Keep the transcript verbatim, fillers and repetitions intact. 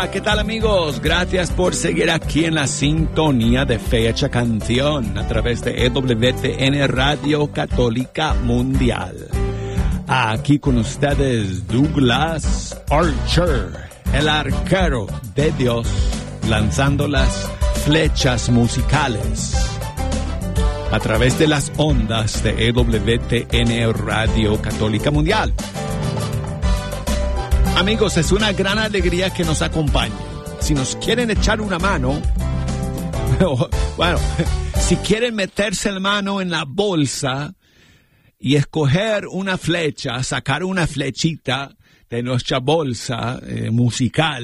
Hola, ¿qué tal amigos? Gracias por seguir aquí en la sintonía de Fecha Canción a través de E W T N Radio Católica Mundial. Aquí con ustedes Douglas Archer, el arquero de Dios, lanzando las flechas musicales a través de las ondas de E W T N Radio Católica Mundial. Amigos, es una gran alegría que nos acompañen. Si nos quieren echar una mano, bueno, si quieren meterse la mano en la bolsa y escoger una flecha, sacar una flechita de nuestra bolsa eh, musical